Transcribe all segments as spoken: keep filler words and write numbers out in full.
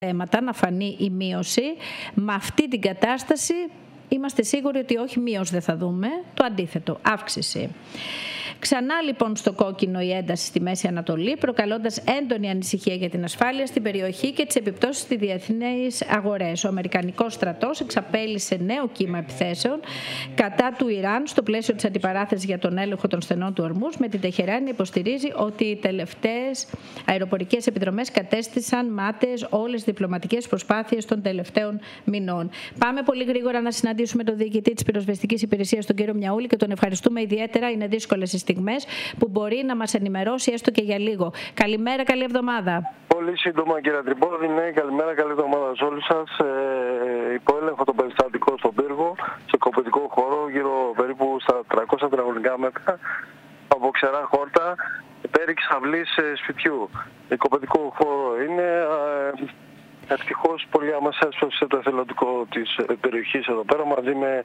θέματα να φανεί η μείωση. Με αυτή την κατάσταση είμαστε σίγουροι ότι όχι μείωση δεν θα δούμε, το αντίθετο, αύξηση. Ξανά λοιπόν στο κόκκινο η ένταση στη Μέση Ανατολή, προκαλώντας έντονη ανησυχία για την ασφάλεια στην περιοχή και τις επιπτώσεις στις διεθνείς αγορές. Ο Αμερικανικός στρατός εξαπέλυσε νέο κύμα επιθέσεων κατά του Ιράν στο πλαίσιο της αντιπαράθεσης για τον έλεγχο των στενών του Ορμούζ, με την Τεχεράνη υποστηρίζει ότι οι τελευταίες αεροπορικές επιδρομές κατέστησαν μάταιες όλες τις διπλωματικές προσπάθειες των τελευταίων μηνών. Πάμε πολύ γρήγορα να συναντήσουμε τον διοικητή της πυροσβεστικής υπηρεσίας, τον κύριο Μιαούλη, και τον ευχαριστούμε ιδιαίτερα. Είναι δύσκολες οι στιγμές που μπορεί να μας ενημερώσει έστω και για λίγο. Καλημέρα, καλή εβδομάδα. Πολύ σύντομα, κύριε Τριμπόδη, ναι, καλημέρα, καλή εβδομάδα σε όλους σας. Ε, υπό έλεγχο το περιστατικό στον πύργο, σε κοπετικό χώρο, γύρω περίπου στα τριακόσια τετραγωνικά μέτρα, από ξερά χόρτα, πέριξ αυλής ε, σπιτιού. Η κοπετικό χώρο είναι. Ε, Ευτυχώς πολύ άμεσα έσπευσε το εθελοντικό της περιοχής εδώ πέρα μαζί με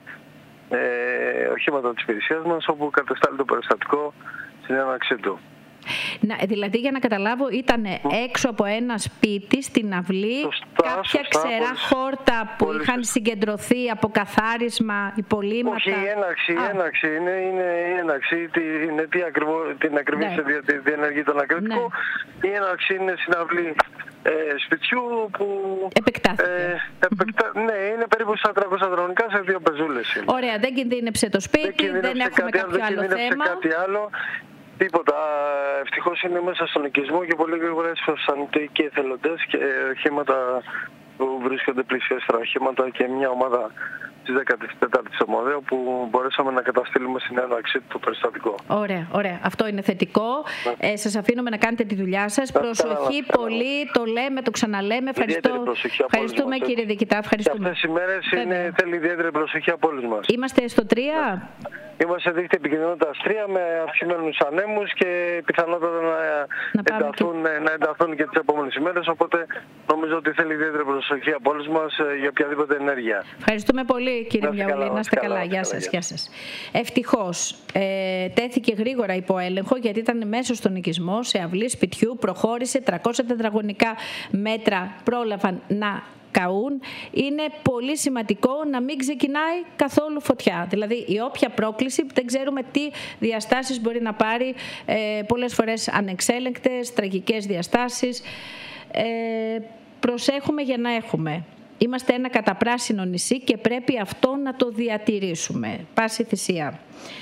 ε, οχήματα της υπηρεσίας μας, όπου κατεστάλλει το περιστατικό στην έναρξή του. Να, δηλαδή, για να καταλάβω, ήταν έξω από ένα σπίτι στην αυλή, σωστά, κάποια σωστά, ξερά πολύ, χόρτα που πολύ, είχαν συγκεντρωθεί από καθάρισμα, υπολείμματα. Όχι, η έναρξη, η έναρξη είναι, είναι η έναρξη, είναι τι ακριβώς, την ακριβή ναι. διενεργεί τον ακριτικό. Ναι. Η έναρξη είναι στην αυλή ε, σπιτιού που επεκτάθηκε. Ε, επεκτα... ναι, είναι περίπου στα τριακόσια τετραγωνικά σε δύο πεζούλες. Ωραία, δεν κινδύνεψε το σπίτι, δεν, δεν έχουμε κάτι, κάποιο άλλο δεν θέμα. Κάτι άλλο. Τίποτα. Ευτυχώς είναι μέσα στον οικισμό και πολύ γρήγορα έσπευσαν και εθελοντές και οχήματα που βρίσκονται πλησιέστερα οχήματα και μια ομάδα της δέκατης τέταρτης Ομαδέου που μπορέσαμε να καταστήλουμε στην έναρξη του περιστατικό. Ωραία, ωραία. Αυτό είναι θετικό. Ναι. Ε, σας αφήνουμε να κάνετε τη δουλειά σας. Να, προσοχή να, πολύ, να. Το λέμε, το ξαναλέμε. Ευχαριστώ. Ευχαριστούμε, κύριε Διοικητά. Ευχαριστούμε. Και αυτές οι μέρες είναι, θέλει ιδιαίτερη προσοχή από όλους μας. Είμαστε στο τρία. Ναι. Είμαστε δίκτυα επικοινωνίας τρία με αυξημένους ανέμους και πιθανότατα να, να, ενταθούν, και... να ενταθούν και τις επόμενες ημέρες. Οπότε νομίζω ότι θέλει ιδιαίτερη προσοχή από όλους μας για οποιαδήποτε ενέργεια. Ευχαριστούμε πολύ, κύριε Μιαούλη. Να είστε καλά. καλά. Γεια σας. Γεια σας. Ευτυχώς ε, τέθηκε γρήγορα υπό έλεγχο, γιατί ήταν μέσα στον οικισμό, σε αυλή σπιτιού, προχώρησε τριακόσια τετραγωνικά μέτρα, πρόλαβαν να καούν. Είναι πολύ σημαντικό να μην ξεκινάει καθόλου φωτιά. Δηλαδή, η όποια πρόκληση, δεν ξέρουμε τι διαστάσεις μπορεί να πάρει, ε, πολλές φορές ανεξέλεγκτες, τραγικές διαστάσεις. Ε, προσέχουμε για να έχουμε. Είμαστε ένα καταπράσινο νησί και πρέπει αυτό να το διατηρήσουμε. Πάση θυσία.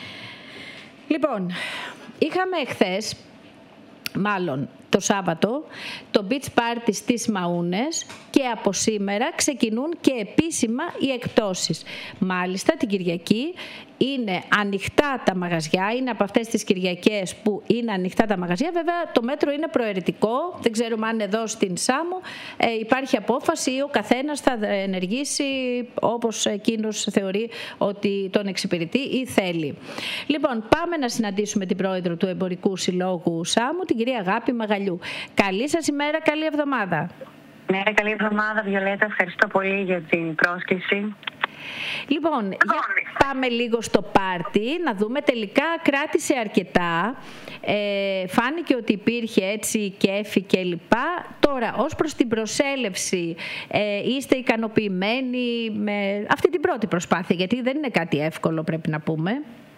Λοιπόν, είχαμε εχθές, μάλλον το Σάββατο, το beach party στις Μαούνες και από σήμερα ξεκινούν και επίσημα οι εκπτώσεις. Μάλιστα την Κυριακή είναι ανοιχτά τα μαγαζιά, είναι από αυτές τις Κυριακές που είναι ανοιχτά τα μαγαζιά. Βέβαια το μέτρο είναι προαιρετικό, δεν ξέρουμε αν εδώ στην Σάμο ε, υπάρχει απόφαση ή ο καθένας θα ενεργήσει όπως εκείνος θεωρεί ότι τον εξυπηρετεί ή θέλει. Λοιπόν, πάμε να συναντήσουμε την πρόεδρο του Εμπορικού Συλλόγου Σάμου, την κυρία Αγάπη Μαγαλιού. Καλή σας ημέρα, καλή εβδομάδα. Ναι, καλή εβδομάδα, Βιολέτα. Ευχαριστώ πολύ για την πρόσκληση. Λοιπόν, για πάμε λίγο στο πάρτι, να δούμε, τελικά κράτησε αρκετά, ε, φάνηκε ότι υπήρχε έτσι κέφι και λοιπά. Τώρα, ως προς την προσέλευση, ε, είστε ικανοποιημένοι με αυτή την πρώτη προσπάθεια, γιατί δεν είναι κάτι εύκολο, πρέπει να πούμε.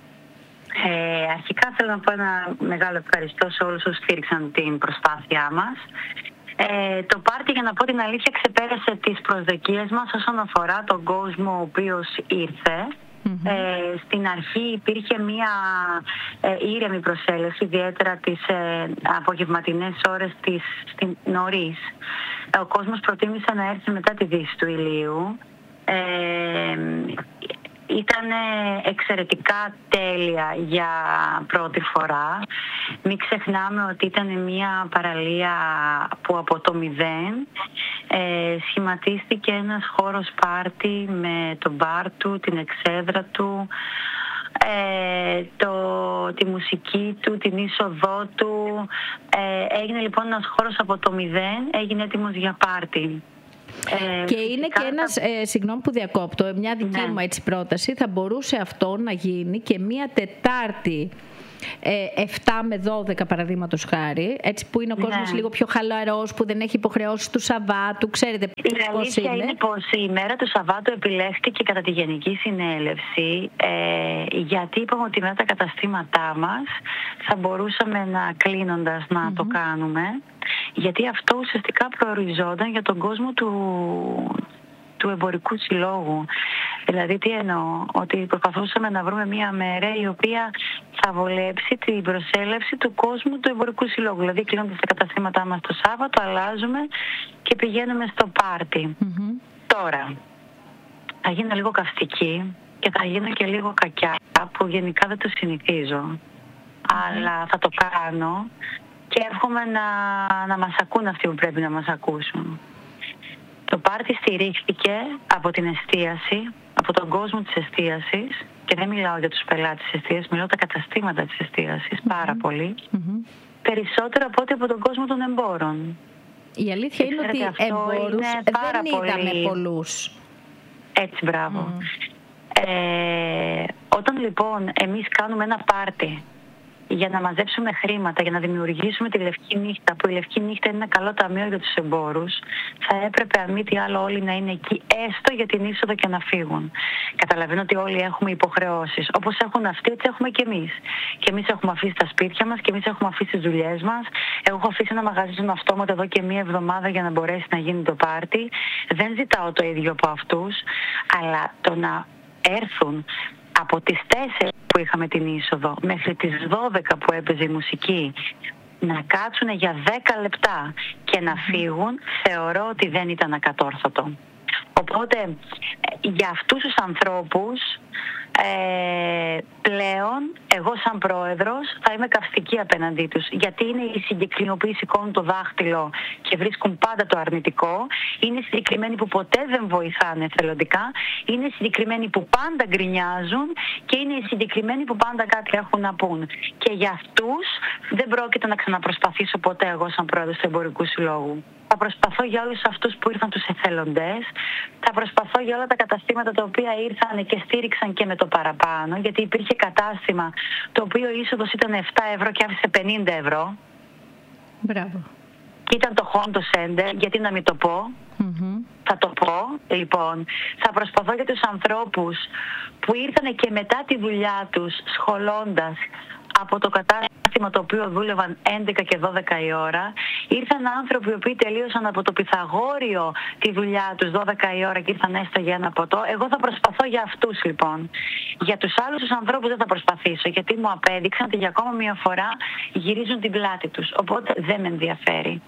Ε, αρχικά θέλω να πω ένα μεγάλο ευχαριστώ σε όλους όσους στήριξαν την προσπάθειά μας. Ε, το πάρτι, για να πω την αλήθεια, ξεπέρασε τις προσδοκίες μας όσον αφορά τον κόσμο ο οποίος ήρθε. Mm-hmm. Ε, στην αρχή υπήρχε μία ε, ήρεμη προσέλευση, ιδιαίτερα τις ε, απογευματινές ώρες της, στην, νωρίς. Ε, ο κόσμος προτίμησε να έρθει μετά τη δύση του ηλίου. Ε, Ήταν εξαιρετικά τέλεια για πρώτη φορά. Μην ξεχνάμε ότι ήταν μια παραλία που από το μηδέν ε, σχηματίστηκε ένας χώρος πάρτι με τον μπαρ του, την εξέδρα του, ε, το, τη μουσική του, την είσοδό του. Ε, έγινε λοιπόν ένας χώρος από το μηδέν, έγινε έτοιμος για πάρτι. Ε, και είναι και ένας, ε, συγγνώμη που διακόπτω, μια δική ναι. μου έτσι πρόταση, θα μπορούσε αυτό να γίνει και μια Τετάρτη επτά με δώδεκα παραδείγματος χάρη, έτσι που είναι ο κόσμος ναι. λίγο πιο χαλαρός, που δεν έχει υποχρεώσεις του Σαββάτου, ξέρετε η πώς είναι. Είναι πως η ημέρα του Σαββάτου επιλέχθηκε κατά τη Γενική Συνέλευση, ε, γιατί είπαμε ότι με τα καταστήματά μας θα μπορούσαμε να κλείνοντας να mm-hmm. το κάνουμε, γιατί αυτό ουσιαστικά προοριζόταν για τον κόσμο του, του εμπορικού συλλόγου. Δηλαδή τι εννοώ, ότι προσπαθούσαμε να βρούμε μια μέρα η οποία θα βολέψει την προσέλευση του κόσμου του εμπορικού συλλόγου. Δηλαδή κλείνοντας τα καταστήματά μας το Σάββατο, αλλάζουμε και πηγαίνουμε στο πάρτι. Mm-hmm. Τώρα, θα γίνω λίγο καυστική και θα γίνω και λίγο κακιά, που γενικά δεν το συνηθίζω. Mm-hmm. Αλλά θα το κάνω και εύχομαι να, να μας ακούν αυτοί που πρέπει να μας ακούσουν. Το πάρτι στηρίχθηκε από την εστίαση, από τον κόσμο της εστίασης, και δεν μιλάω για τους πελάτες της εστίασης, μιλάω τα καταστήματα της εστίασης, mm-hmm. πάρα πολύ, mm-hmm. περισσότερο από ό,τι από τον κόσμο των εμπόρων. Η αλήθεια και είναι ότι εμπόρους δεν είδαμε πολύ... πολλούς. Έτσι, μπράβο. Mm. Ε, όταν λοιπόν εμείς κάνουμε ένα πάρτι για να μαζέψουμε χρήματα, για να δημιουργήσουμε τη Λευκή Νύχτα, που η Λευκή Νύχτα είναι ένα καλό ταμείο για τους εμπόρους, θα έπρεπε αν μη τι άλλο όλοι να είναι εκεί, έστω για την είσοδο και να φύγουν. Καταλαβαίνω ότι όλοι έχουμε υποχρεώσεις. Όπως έχουν αυτοί, έτσι έχουμε και εμείς. Και εμείς έχουμε αφήσει τα σπίτια μας, και εμείς έχουμε αφήσει τις δουλειές μας. Εγώ έχω αφήσει ένα μαγαζί στον αυτόματο εδώ και μία εβδομάδα για να μπορέσει να γίνει το πάρτι. Δεν ζητάω το ίδιο από αυτούς, αλλά το να έρθουν από τις τέσσερις που είχαμε την είσοδο μέχρι τις δώδεκα που έπαιζε η μουσική, να κάτσουν για δέκα λεπτά και να φύγουν, θεωρώ ότι δεν ήταν ακατόρθωτο. Οπότε για αυτούς τους ανθρώπους ε, πλέον εγώ σαν πρόεδρος θα είμαι καυστική απέναντί τους, γιατί είναι η συγκεκριμενοποίηση, σηκώνουν το δάχτυλο και βρίσκουν πάντα το αρνητικό, είναι συγκεκριμένοι που ποτέ δεν βοηθάνε εθελοντικά, είναι συγκεκριμένοι που πάντα γκρινιάζουν και είναι οι συγκεκριμένοι που πάντα κάτι έχουν να πούν. Και για αυτούς δεν πρόκειται να ξαναπροσπαθήσω ποτέ εγώ σαν πρόεδρος του Εμπορικού Συλλόγου. Θα προσπαθώ για όλους αυτούς που ήρθαν τους εθελοντές, θα προσπαθώ για όλα τα καταστήματα τα οποία ήρθαν και στήριξαν και με το παραπάνω, γιατί υπήρχε κατάστημα το οποίο η είσοδος ήταν επτά ευρώ και άφησε πενήντα ευρώ. Μπράβο. Και ήταν το Honda Center, γιατί να μην το πω. Mm-hmm. Θα το πω, λοιπόν. Θα προσπαθώ για τους ανθρώπους που ήρθαν και μετά τη δουλειά τους σχολώντας από το κατάστημα το οποίο δούλευαν έντεκα και δώδεκα η ώρα. Ήρθαν άνθρωποι οι οποίοι τελείωσαν από το Πυθαγόριο τη δουλειά τους δώδεκα η ώρα και ήρθαν έστω για ένα ποτό. Εγώ θα προσπαθώ για αυτούς λοιπόν. Για τους άλλους τους ανθρώπους δεν θα προσπαθήσω, γιατί μου απέδειξαν ότι για ακόμα μια φορά γυρίζουν την πλάτη τους. Οπότε δεν με ενδιαφέρει.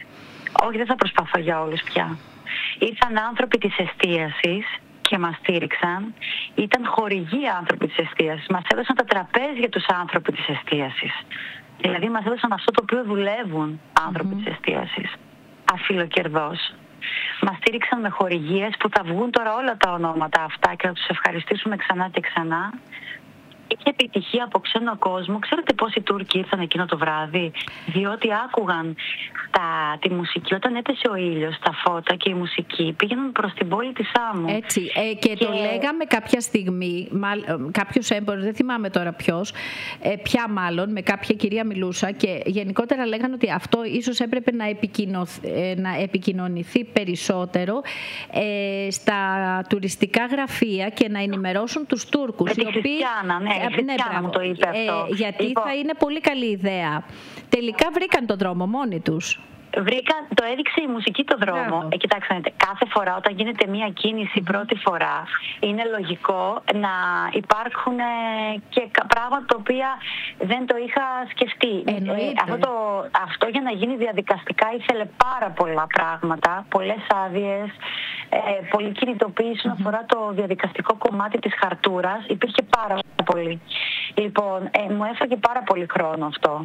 Όχι, δεν θα προσπαθώ για όλους πια. Ήρθαν άνθρωποι της εστίασης και μας στήριξαν. Ήταν χορηγοί άνθρωποι της εστίασης. Μας έδωσαν τα τραπέζια τους άνθρωποι της εστίασης. Δηλαδή μας έδωσαν αυτό το οποίο δουλεύουν άνθρωποι mm-hmm. της εστίασης. Αφιλοκερδός. Μας στήριξαν με χορηγίες που θα βγουν τώρα όλα τα ονόματα αυτά και θα τους ευχαριστήσουμε ξανά και ξανά. Είχε επιτυχία από ξένο κόσμο. Ξέρετε πόσοι Τούρκοι ήρθαν εκείνο το βράδυ? Διότι άκουγαν τα, τη μουσική. Όταν έπεσε ο ήλιος, τα φώτα και η μουσική πήγαιναν προς την πόλη της Σάμου. Έτσι. Ε, και, και το λέγαμε κάποια στιγμή, κάποιος έμπορος, δεν θυμάμαι τώρα ποιος, ε, πια μάλλον, με κάποια κυρία μιλούσα και γενικότερα λέγανε ότι αυτό ίσως έπρεπε να, ε, να επικοινωνηθεί περισσότερο ε, στα τουριστικά γραφεία και να ενημερώσουν τους Τούρκους. Οι οποίοι... Ναι. Ε, ναι, μου το είπε αυτό. Ε, γιατί λοιπόν, θα είναι πολύ καλή ιδέα. Τελικά βρήκαν τον δρόμο μόνοι τους. Βρήκαν, το έδειξε η μουσική το δρόμο. Ε, κοιτάξτε, κάθε φορά όταν γίνεται μία κίνηση πρώτη φορά, είναι λογικό να υπάρχουν και πράγματα τα οποία δεν το είχα σκεφτεί. Ε, αυτό, το, αυτό για να γίνει διαδικαστικά ήθελε πάρα πολλά πράγματα, πολλές άδειες, ε, πολλή κινητοποίηση όσον mm-hmm. αφορά το διαδικαστικό κομμάτι της χαρτούρας. Υπήρχε πάρα πολύ. Λοιπόν, ε, μου έφαγε πάρα πολύ χρόνο αυτό.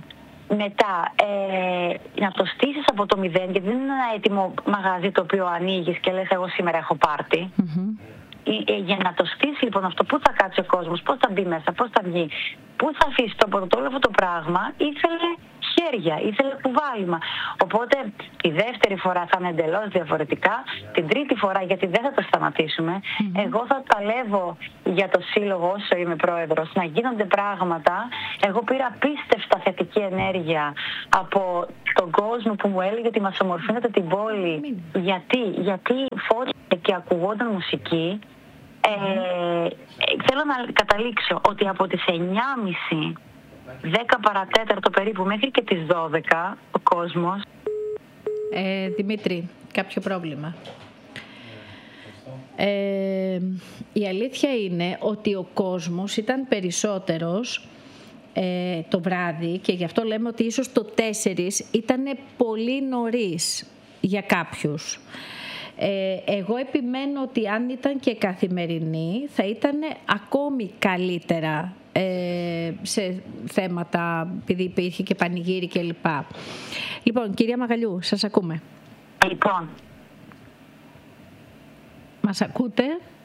Μετά, ε, να το στήσεις από το μηδέν, γιατί δεν είναι ένα έτοιμο μαγαζί το οποίο ανοίγεις και λες εγώ σήμερα έχω πάρτι. Mm-hmm. Ε, ε, για να το στήσεις λοιπόν αυτό, πού θα κάτσει ο κόσμος, πώς θα μπει μέσα, πώς θα βγει, πού θα αφήσει το από το όλο αυτό το πράγμα, ήθελε χέρια, ήθελε κουβάλιμα. Οπότε η δεύτερη φορά θα είναι εντελώς διαφορετικά. Την τρίτη φορά, γιατί δεν θα το σταματήσουμε, mm-hmm. εγώ θα παλεύω για το σύλλογο όσο είμαι πρόεδρος, να γίνονται πράγματα. Εγώ πήρα απίστευτα θετική ενέργεια από τον κόσμο που μου έλεγε ότι μας ομορφύνεται την πόλη. Mm-hmm. Γιατί, γιατί φώτισε και ακουγόταν μουσική. Ε, θέλω να καταλήξω ότι από τις εννιά και μισή, δέκα παρατέταρτο περίπου μέχρι και τις δώδεκα ο κόσμος. ε, Δημήτρη, κάποιο πρόβλημα? Ε, η αλήθεια είναι ότι ο κόσμος ήταν περισσότερος ε, το βράδυ, και γι' αυτό λέμε ότι ίσως το τέσσερις ήταν πολύ νωρίς για κάποιους. Εγώ επιμένω ότι αν ήταν και καθημερινή θα ήταν ακόμη καλύτερα ε, σε θέματα, επειδή υπήρχε και πανηγύρι κλπ. Λοιπόν, κυρία Μαγαλιού, σας ακούμε. Λοιπόν. Μας ακούτε?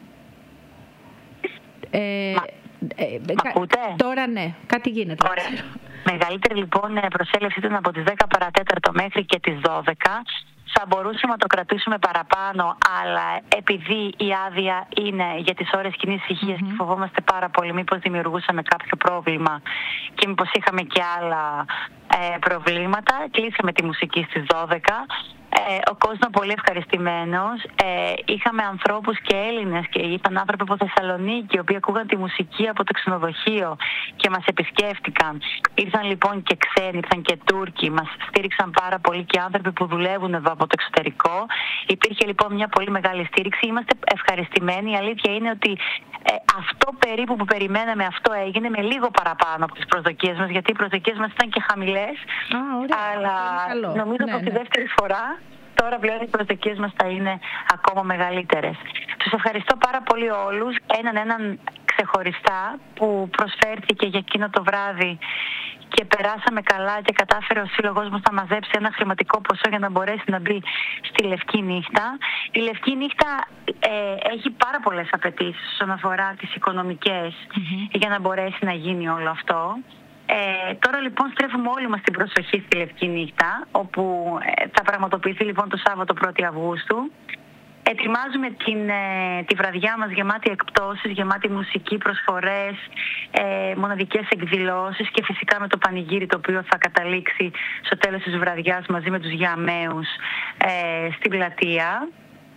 Ε, Μα, ε, Μ' ακούτε? Τώρα ναι, κάτι γίνεται. Ωραία. Μεγαλύτερη λοιπόν προσέλευση ήταν από τις δέκα παρατέταρτο μέχρι και τις δώδεκα. Θα μπορούσαμε να το κρατήσουμε παραπάνω, αλλά επειδή η άδεια είναι για τις ώρες κοινής ησυχίας mm-hmm. και φοβόμαστε πάρα πολύ μήπως δημιουργούσαμε κάποιο πρόβλημα και μήπως είχαμε και άλλα ε, προβλήματα, κλείσαμε τη μουσική στις δώδεκα. Ε, ο κόσμος πολύ ευχαριστημένος. Ε, είχαμε ανθρώπους και Έλληνες και ήταν άνθρωποι από Θεσσαλονίκη, οι οποίοι ακούγαν τη μουσική από το ξενοδοχείο και μας επισκέφτηκαν. Ήρθαν λοιπόν και ξένοι, ήρθαν και Τούρκοι, μας στήριξαν πάρα πολύ και άνθρωποι που δουλεύουν εδώ από το εξωτερικό. Υπήρχε λοιπόν μια πολύ μεγάλη στήριξη. Είμαστε ευχαριστημένοι. Η αλήθεια είναι ότι ε, αυτό περίπου που περιμέναμε, αυτό έγινε με λίγο παραπάνω από τις προσδοκίες μας, γιατί οι προσδοκίες μας ήταν και χαμηλές. Α, ωραία. Αλλά νομίζω ναι, ότι ναι. τη δεύτερη φορά τώρα πλέον οι προσδοκίες μας θα είναι ακόμα μεγαλύτερες. Τους ευχαριστώ πάρα πολύ όλους, έναν έναν ξεχωριστά, που προσφέρθηκε για εκείνο το βράδυ και περάσαμε καλά και κατάφερε ο σύλλογος μας να μαζέψει ένα χρηματικό ποσό για να μπορέσει να μπει στη Λευκή Νύχτα. Η Λευκή Νύχτα ε, έχει πάρα πολλές απαιτήσεις όσον αφορά τις οικονομικές mm-hmm. για να μπορέσει να γίνει όλο αυτό. Ε, τώρα λοιπόν στρέφουμε όλοι μας την προσοχή στη Λευκή Νύχτα, όπου ε, θα πραγματοποιηθεί λοιπόν το Σάββατο πρώτη Αυγούστου. Ετοιμάζουμε την, ε, τη βραδιά μας γεμάτη εκπτώσεις, γεμάτη μουσική, προσφορές, ε, μοναδικές εκδηλώσεις και φυσικά με το πανηγύρι το οποίο θα καταλήξει στο τέλος της βραδιάς μαζί με τους Γιαμαίους ε, στην πλατεία.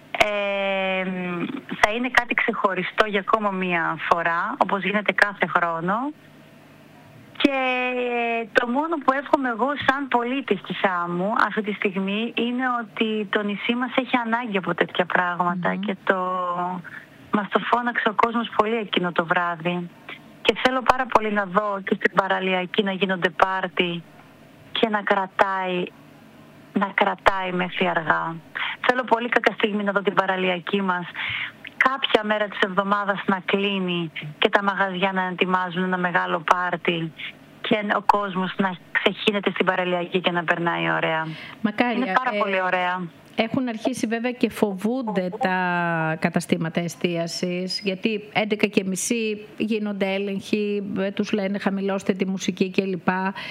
Ε, θα είναι κάτι ξεχωριστό για ακόμα μία φορά, όπως γίνεται κάθε χρόνο. Και το μόνο που εύχομαι εγώ σαν πολίτης της Σάμου αυτή τη στιγμή είναι ότι το νησί μας έχει ανάγκη από τέτοια πράγματα mm-hmm. και το... μας το φώναξε ο κόσμος πολύ εκείνο το βράδυ. Και θέλω πάρα πολύ να δω και στην παραλιακή να γίνονται πάρτι και να κρατάει, να κρατάει μέχρι αργά. Θέλω πολύ κάποια στιγμή να δω την παραλιακή μας κάποια μέρα της εβδομάδας να κλείνει και τα μαγαζιά να ετοιμάζουν ένα μεγάλο πάρτι και ο κόσμος να ξεχύνεται στην παραλιακή και να περνάει ωραία. Μακάρι. Είναι πάρα ε... πολύ ωραία. Έχουν αρχίσει βέβαια και φοβούνται τα καταστήματα εστίασης, γιατί έντεκα και μισή γίνονται έλεγχοι, τους λένε χαμηλώστε τη μουσική κλπ.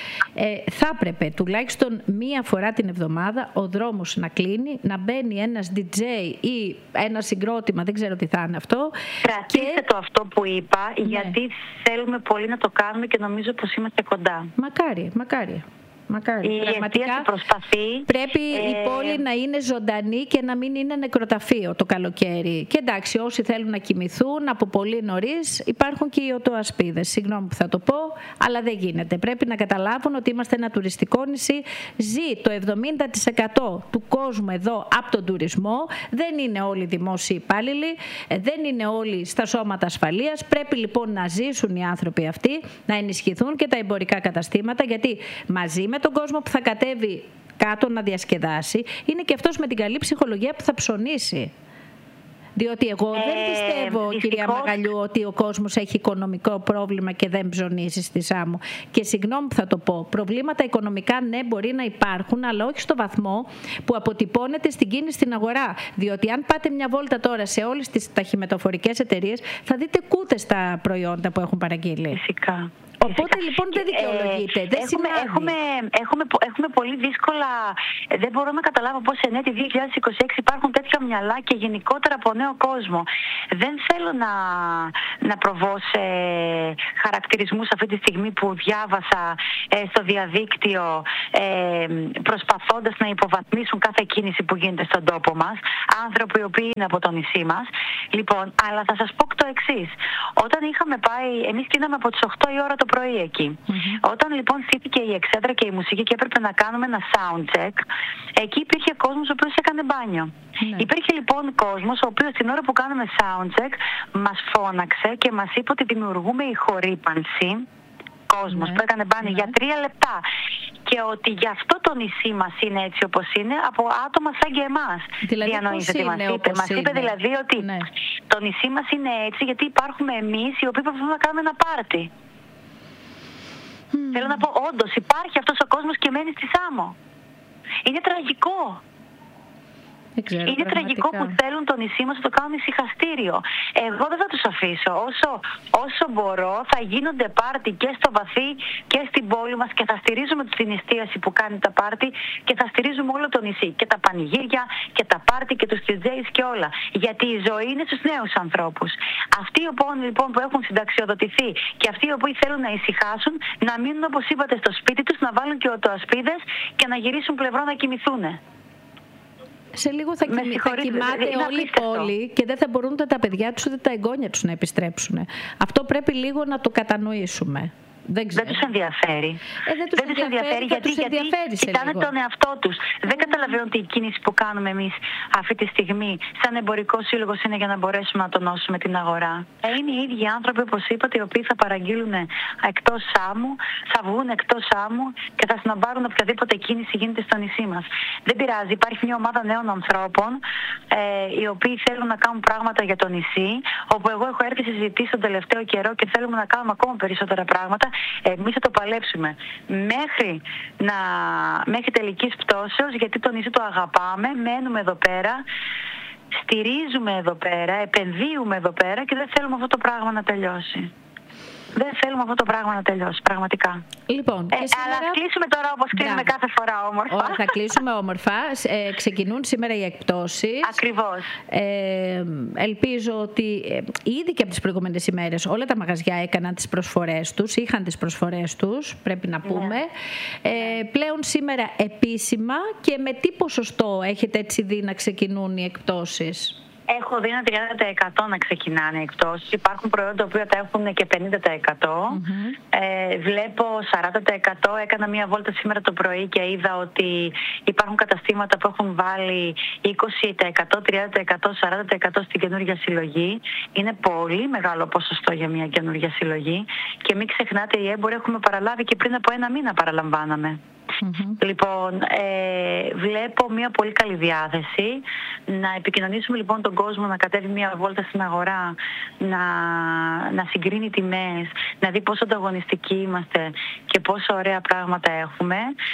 Ε, θα έπρεπε τουλάχιστον μία φορά την εβδομάδα ο δρόμος να κλείνει, να μπαίνει ένας ντι τζέι ή ένα συγκρότημα, δεν ξέρω τι θα είναι αυτό. Κρατήστε και... το αυτό που είπα, ναι. γιατί θέλουμε πολύ να το κάνουμε και νομίζω πως είμαστε κοντά. Μακάρι, μακάρι. Μακάρι. Η πραγματικά προσπαθεί. Πρέπει ε... η πόλη να είναι ζωντανή και να μην είναι νεκροταφείο το καλοκαίρι. Και εντάξει, όσοι θέλουν να κοιμηθούν από πολύ νωρίς, υπάρχουν και οι οτοασπίδες. Συγγνώμη που θα το πω, αλλά δεν γίνεται. Πρέπει να καταλάβουν ότι είμαστε ένα τουριστικό νησί. Ζει το εβδομήντα τοις εκατό του κόσμου εδώ από τον τουρισμό. Δεν είναι όλοι δημόσιοι υπάλληλοι, δεν είναι όλοι στα σώματα ασφαλείας. Πρέπει λοιπόν να ζήσουν οι άνθρωποι αυτοί, να ενισχυθούν και τα εμπορικά καταστήματα, γιατί μαζί με τον κόσμο που θα κατέβει κάτω να διασκεδάσει, είναι και αυτός με την καλή ψυχολογία που θα ψωνίσει. Διότι εγώ ε, δεν πιστεύω, δυστυχώς, κυρία Μαγαλιού, ότι ο κόσμος έχει οικονομικό πρόβλημα και δεν ψωνίζει στη Σάμο. Και συγγνώμη που θα το πω, προβλήματα οικονομικά ναι μπορεί να υπάρχουν, αλλά όχι στο βαθμό που αποτυπώνεται στην κίνηση στην αγορά. Διότι αν πάτε μια βόλτα τώρα σε όλες τις ταχυμεταφορικές εταιρείες, θα δείτε κούτες στα προϊόντα που έχουν παραγγείλει. Φυσικά. Οπότε λοιπόν δεν δικαιολογείται. Ε, έχουμε, έχουμε, έχουμε, έχουμε πολύ δύσκολα. Δεν μπορώ να καταλάβω πώς εν έτη δύο χιλιάδες είκοσι έξι υπάρχουν τέτοια μυαλά και γενικότερα από νέο κόσμο. Δεν θέλω να, να προβώ σε χαρακτηρισμούς αυτή τη στιγμή που διάβασα ε, στο διαδίκτυο, ε, προσπαθώντας να υποβαθμίσουν κάθε κίνηση που γίνεται στον τόπο μας. Άνθρωποι οι οποίοι είναι από το νησί μας. Λοιπόν, αλλά θα σας πω το εξής. Όταν είχαμε πάει, εμείς κλείναμε από τις οκτώ η ώρα το πρωί εκεί. Mm-hmm. Όταν λοιπόν στήθηκε η εξέδρα και η μουσική και έπρεπε να κάνουμε ένα sound check, εκεί υπήρχε κόσμος ο οποίος έκανε μπάνιο. Mm-hmm. Υπήρχε λοιπόν κόσμος ο οποίος την ώρα που κάναμε sound check μας φώναξε και μας είπε ότι δημιουργούμε ηχορύπανση. Κόσμος mm-hmm. που έκανε μπάνιο mm-hmm. για τρία λεπτά. Και ότι γι' αυτό το νησί μας είναι έτσι όπως είναι από άτομα σαν και εμάς. Δηλαδή διανοείται μας είπε. Μας είπε δηλαδή ότι ναι. το νησί μας είναι έτσι γιατί υπάρχουμε εμείς οι οποίοι προσπαθούμε να κάνουμε ένα πάρτι. Mm. Θέλω να πω, όντως υπάρχει αυτός ο κόσμος και μένει στη Σάμο. Είναι τραγικό. Ξέρω, είναι πραγματικά. Τραγικό που θέλουν το νησί μας να το κάνουν ησυχαστήριο. Εγώ δεν θα τους αφήσω. Όσο, όσο μπορώ θα γίνονται πάρτι και στο βαθύ και στην πόλη μας και θα στηρίζουμε την εστίαση που κάνει τα πάρτι και θα στηρίζουμε όλο το νησί. Και τα πανηγύρια και τα πάρτι και τους ντι τζέις και όλα. Γιατί η ζωή είναι στους νέους ανθρώπους. Αυτοί λοιπόν που έχουν συνταξιοδοτηθεί και αυτοί οι οποίοι θέλουν να ησυχάσουν, να μείνουν όπως είπατε στο σπίτι τους, να βάλουν και οτοασπίδες και να γυρίσουν πλευρό να κοιμηθούν. Σε λίγο θα, κοιμη, θα κοιμάται όλη η πόλη και δεν θα μπορούν τα παιδιά τους ούτε τα εγγόνια τους να επιστρέψουν. Αυτό πρέπει λίγο να το κατανοήσουμε. Δεν, δεν τους ενδιαφέρει. Ε, δεν τους δεν ενδιαφέρει, ενδιαφέρει γιατί, γιατί κοιτάνε τον εαυτό τους. Δεν καταλαβαίνουν ότι η κίνηση που κάνουμε εμείς αυτή τη στιγμή σαν εμπορικό σύλλογος είναι για να μπορέσουμε να τονώσουμε την αγορά. Είναι οι ίδιοι άνθρωποι, όπως είπατε, οι οποίοι θα παραγγείλουν εκτός Σάμου, θα βγουν εκτός Σάμου και θα συναμπάρουν οποιαδήποτε κίνηση γίνεται στο νησί μας. Δεν πειράζει, υπάρχει μια ομάδα νέων ανθρώπων ε, οι οποίοι θέλουν να κάνουν πράγματα για το νησί, όπου εγώ έχω έρθει συζητήσει τον τελευταίο καιρό και θέλουμε να κάνουμε ακόμα περισσότερα πράγματα. Εμείς θα το παλέψουμε μέχρι, να, μέχρι τελικής πτώσεως, γιατί το νησί το αγαπάμε, μένουμε εδώ πέρα, στηρίζουμε εδώ πέρα, επενδύουμε εδώ πέρα και δεν θέλουμε αυτό το πράγμα να τελειώσει. Δεν θέλουμε αυτό το πράγμα να τελειώσει, πραγματικά. Λοιπόν, ε, σήμερα... Αλλά ας κλείσουμε τώρα όπως κλείνουμε κάθε φορά όμορφα. Ω, θα κλείσουμε όμορφα. Ε, ξεκινούν σήμερα οι εκπτώσεις. Ακριβώς. Ε, ελπίζω ότι ε, ήδη και από τις προηγούμενες ημέρες όλα τα μαγαζιά έκαναν τις προσφορές τους, είχαν τις προσφορές τους, πρέπει να πούμε. Ναι. Ε, πλέον σήμερα επίσημα και με τι ποσοστό έχετε έτσι δει να ξεκινούν οι εκπτώσεις? Έχω δει ένα τριάντα τοις εκατό να ξεκινάνε οι εκπτώσεις. Υπάρχουν προϊόντα που τα έχουν και πενήντα τοις εκατό. Mm-hmm. Ε, βλέπω σαράντα τοις εκατό. Έκανα μία βόλτα σήμερα το πρωί και είδα ότι υπάρχουν καταστήματα που έχουν βάλει είκοσι τοις εκατό, τριάντα τοις εκατό, σαράντα τοις εκατό στην καινούργια συλλογή. Είναι πολύ μεγάλο ποσοστό για μία καινούργια συλλογή. Και μην ξεχνάτε, οι έμποροι έχουμε παραλάβει και πριν από ένα μήνα παραλαμβάναμε. Mm-hmm. Λοιπόν, ε, βλέπω μια πολύ καλή διάθεση να επικοινωνήσουμε λοιπόν τον κόσμο να κατέβει μια βόλτα στην αγορά, να, να συγκρίνει τιμές, να δει πόσο ανταγωνιστικοί είμαστε και πόσο ωραία πράγματα έχουμε.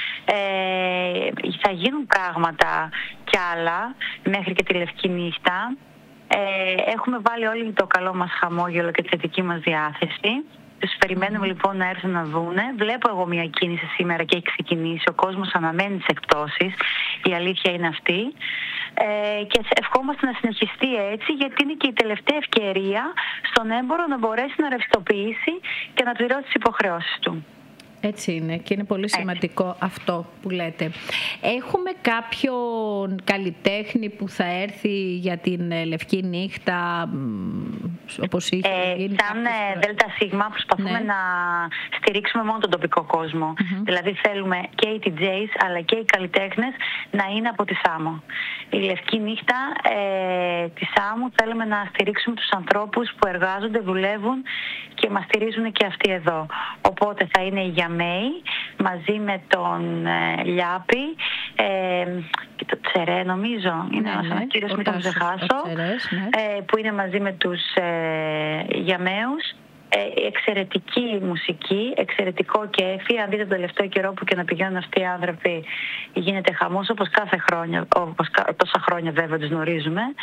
Ε, θα γίνουν πράγματα κι άλλα μέχρι και τη Λευκή Νύχτα. Ε, έχουμε βάλει όλοι το καλό μας χαμόγελο και τη θετική μας διάθεση. Τους περιμένουμε λοιπόν να έρθουν να δούνε. Βλέπω εγώ μια κίνηση σήμερα και έχει ξεκινήσει. Ο κόσμος αναμένει τις εκπτώσεις. Η αλήθεια είναι αυτή. Ε, και ευχόμαστε να συνεχιστεί έτσι, γιατί είναι και η τελευταία ευκαιρία στον έμπορο να μπορέσει να ρευστοποιήσει και να πληρώσει τις υποχρεώσεις του. Έτσι είναι και είναι πολύ σημαντικό έτσι. Αυτό που λέτε. Έχουμε κάποιον καλλιτέχνη που θα έρθει για την Λευκή Νύχτα, όπως είχε ε, γίνει? Σαν ΔΣ προσπαθούμε ναι. να στηρίξουμε μόνο τον τοπικό κόσμο. Mm-hmm. Δηλαδή θέλουμε και οι ντι τζέις αλλά και οι καλλιτέχνες να είναι από τη Σάμο. Η Λευκή Νύχτα ε, τη Σάμου θέλουμε να στηρίξουμε τους ανθρώπους που εργάζονται, δουλεύουν και μας στηρίζουν και αυτοί εδώ. Οπότε θα είναι η Γιαμέη μαζί με τον ε, Λιάπη ε, και το Τσερέ νομίζω είναι ένας ναι, ναι, κύριος, μην τον ξεχάσω, ναι. ε, που είναι μαζί με τους ε, Γιαμαίους. Ε, εξαιρετική μουσική, εξαιρετικό κέφι. Αν δείτε τον τελευταίο καιρό που και να πηγαίνουν αυτοί οι άνθρωποι γίνεται χαμός όπως κάθε χρόνια, όπως τόσα χρόνια βέβαια τους γνωρίζουμε.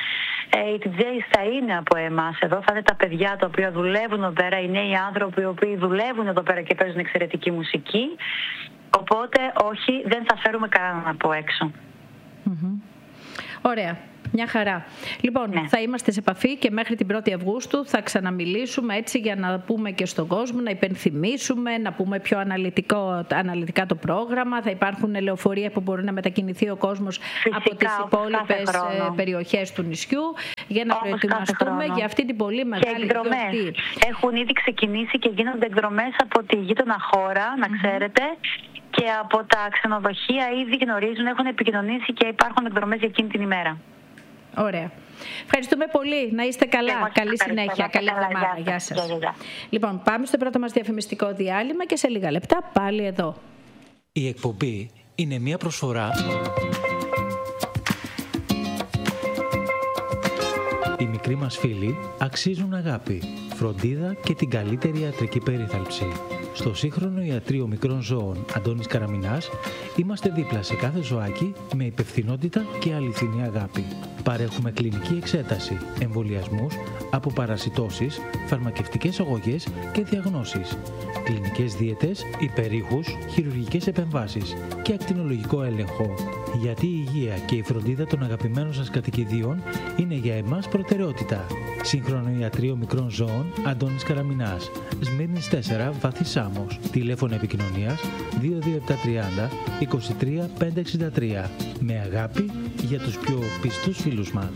Ε, οι ντι τζέις θα είναι από εμάς εδώ, θα είναι τα παιδιά τα οποία δουλεύουν εδώ πέρα, οι νέοι άνθρωποι οι οποίοι δουλεύουν εδώ πέρα και παίζουν εξαιρετική μουσική. Οπότε όχι, δεν θα φέρουμε κανέναν από έξω. Mm-hmm. Ωραία. Μια χαρά. Λοιπόν, ναι. θα είμαστε σε επαφή και μέχρι την πρώτη Αυγούστου θα ξαναμιλήσουμε έτσι για να πούμε και στον κόσμο, να υπενθυμίσουμε, να πούμε πιο αναλυτικό, αναλυτικά το πρόγραμμα. Θα υπάρχουν λεωφορεία που μπορεί να μετακινηθεί ο κόσμος φυσικά, από τις υπόλοιπες περιοχές του νησιού για να όπως προετοιμαστούμε για αυτή την πολύ μεγάλη γιορτή. Έχουν ήδη ξεκινήσει και γίνονται εκδρομές από τη γείτονα χώρα, να ξέρετε. Και από τα ξενοδοχεία ήδη γνωρίζουν, έχουν επικοινωνήσει και υπάρχουν εκδρομές για εκείνη την ημέρα. Ωραία. Ευχαριστούμε πολύ. Να είστε καλά. Καλή ευχαριστώ. συνέχεια. Καλή εβδομάδα. Γεια σας. Γεια, γεια. Λοιπόν, πάμε στο πρώτο μας διαφημιστικό διάλειμμα και σε λίγα λεπτά πάλι εδώ. Η εκπομπή είναι μια προσφορά. Οι μικροί μας φίλοι αξίζουν αγάπη, φροντίδα και την καλύτερη ιατρική περίθαλψη. Στο σύγχρονο ιατρείο μικρών ζώων Αντώνης Καραμινάς είμαστε δίπλα σε κάθε ζωάκι με υπευθυνότητα και αληθινή αγάπη. Παρέχουμε κλινική εξέταση, εμβολιασμούς, αποπαρασιτώσεις, φαρμακευτικές αγωγές και διαγνώσεις, κλινικές δίαιτες, υπερήχους, χειρουργικές επεμβάσεις και ακτινολογικό έλεγχο. Γιατί η υγεία και η φροντίδα των αγαπημένων σας κατοικιδίων είναι για εμάς προτεραιότητα. Σύγχρονο ιατρείο μικρών ζώων Αντώνης Καραμινάς, Σμύρνης τέσσερα, Βάθη Σάμος. Τηλέφωνο επικοινωνίας δύο δύο επτά τριάντα είκοσι τρία πεντακόσια εξήντα τρία. Με αγάπη για τους πιο πιστούς φίλους μας.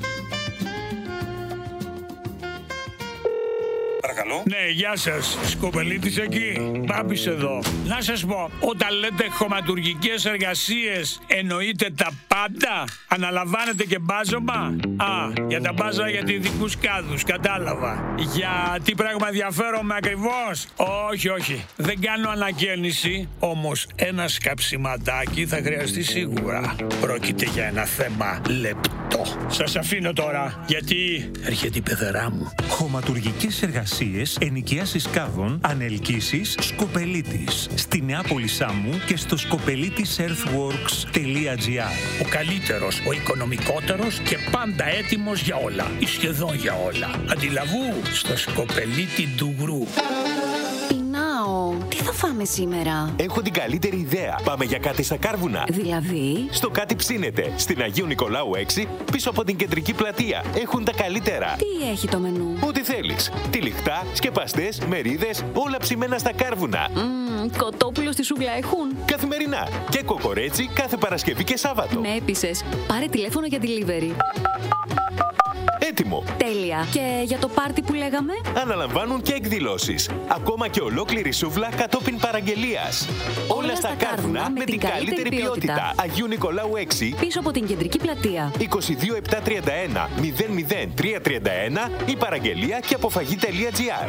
Ναι, γεια σας. Σκοπελίτης εκεί. Μπάμπης εδώ. Να σας πω, όταν λέτε χωματουργικές εργασίες, εννοείτε τα πάντα? Αναλαμβάνετε και μπάζωμα? Α, για τα μπάζα για ειδικούς κάδους, κατάλαβα. Για τι πράγμα ενδιαφέρομαι ακριβώς? Όχι, όχι. Δεν κάνω ανακαίνιση, όμως ένα σκαψιματάκι θα χρειαστεί σίγουρα. Πρόκειται για ένα θέμα λεπτό. Σας αφήνω τώρα, γιατί έρχεται η πεθερά μου. Χωματουργικές εργασίες, ενοικιάσεις κάδων, ανελκύσεις, Σκοπελίτης. Στη Νεάπολη Σάμου και στο σκοπελίτης earthworks τελεία τζι άρ. Ο καλύτερος, ο οικονομικότερος και πάντα έτοιμος για όλα. Ή σχεδόν για όλα. Αντιλαβού στο Σκοπελίτη Ντουγρού. Τι θα φάμε σήμερα? Έχω την καλύτερη ιδέα. Πάμε για κάτι στα Κάρβουνα. Δηλαδή? Στο Κάτι Ψήνεται. Στην Αγίου Νικολάου έξι, πίσω από την κεντρική πλατεία. Έχουν τα καλύτερα. Τι έχει το μενού? Ό,τι θέλεις. Τυλιχτά, σκεπαστές, μερίδες, όλα ψημένα στα Κάρβουνα. Mm, κοτόπουλο στη σούγκλα έχουν? Καθημερινά. Και κοκορέτσι κάθε Παρασκευή και Σάββατο. Με έπεισες. Πάρε τηλέφωνο για delivery. Έτοιμο. Τέλεια. Και για το πάρτι που λέγαμε? Αναλαμβάνουν και εκδηλώσεις. Ακόμα και ολόκληρη σούβλα κατόπιν παραγγελίας. Όλα, Όλα στα Κάρβουνα με την καλύτερη ποιότητα. ποιότητα. Αγίου Νικολάου έξι. Πίσω από την κεντρική πλατεία. είκοσι δύο επτά τριάντα ένα μηδέν μηδέν τρία τριάντα ένα ή παραγγελία και αποφαγή τελεία τζι άρ.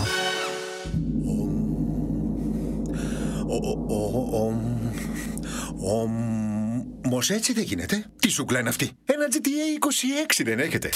Όμως έτσι δεν γίνεται. Τι σούκλα είναι αυτή? Ένα τζι τι έι είκοσι έξι δεν έχετε?